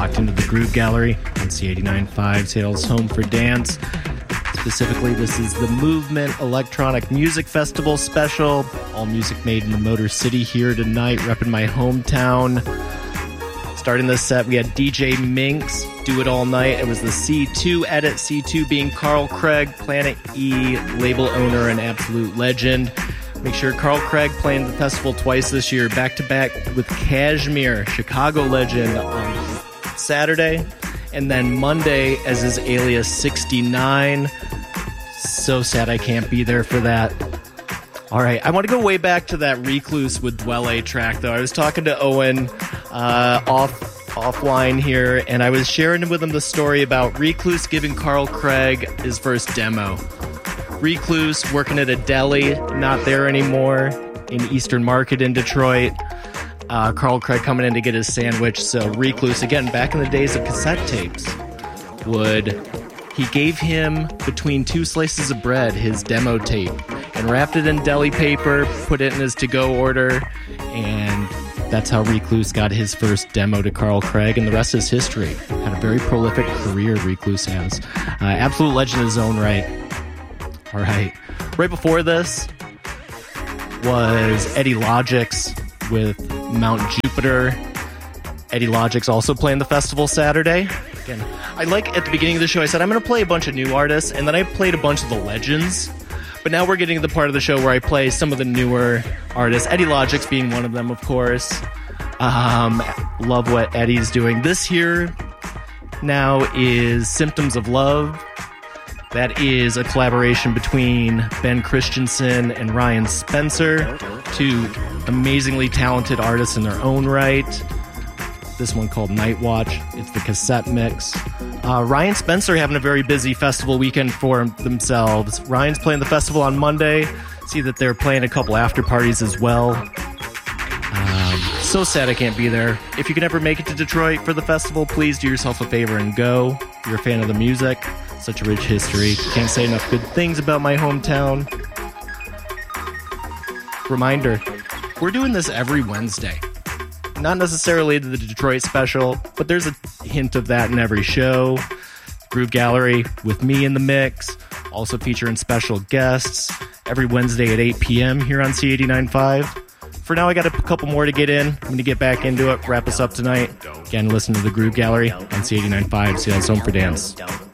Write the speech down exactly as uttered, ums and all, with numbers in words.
locked into the Groove Gallery on C eighty-nine point five, Seattle's home for dance. Specifically, this is the Movement Electronic Music Festival special. All music made in the Motor City here tonight, repping my hometown. Starting this set, we had D J Minx, Do It All Night. It was the C two edit, C two being Carl Craig, Planet E, label owner and absolute legend. Make sure Carl Craig playing the festival twice this year, back-to-back with Kashmir, Chicago legend, on Saturday. And then Monday as his alias sixty-nine. So sad I can't be there for that. All right, I want to go way back to that Recluse with Dwelle track, though. I was talking to Owen uh, off offline here, and I was sharing with him the story about Recluse giving Carl Craig his first demo. Recluse working at a deli, not there anymore, in Eastern Market in Detroit. Uh, Carl Craig coming in to get his sandwich. So Recluse, again, back in the days of cassette tapes, would he gave him between two slices of bread his demo tape and wrapped it in deli paper, put it in his to-go order, and that's how Recluse got his first demo to Carl Craig, and the rest is history. Had a very prolific career, Recluse has. Uh, absolute legend in his own right. All right. Right before this was Eddie Logix with Mount Jupiter. Eddie Logix also playing the festival Saturday. Again, I like at the beginning of the show, I said I'm going to play a bunch of new artists, and then I played a bunch of the legends. But now we're getting to the part of the show where I play some of the newer artists. Eddie Logix being one of them, of course. Um, love what Eddie's doing. This here now is Symptoms of Love. That is a collaboration between Ben Christensen and Ryan Spencer, two amazingly talented artists in their own right. This one called Night Watch. It's the cassette mix. Uh, Ryan Spencer having a very busy festival weekend for themselves. Ryan's playing the festival on Monday. See that they're playing a couple after parties as well. Um, so sad I can't be there. If you can ever make it to Detroit for the festival, please do yourself a favor and go. If you're a fan of the music. Such a rich history. Can't say enough good things about my hometown. Reminder, we're doing this every Wednesday. Not necessarily the Detroit special, but there's a hint of that in every show. Groove Gallery with me in the mix. Also featuring special guests every Wednesday at eight p.m. here on C eighty-nine point five. For now, I got a couple more to get in. I'm going to get back into it, wrap us up tonight. Again, listen to the Groove Gallery on C eighty-nine point five, Seattle's home for dance.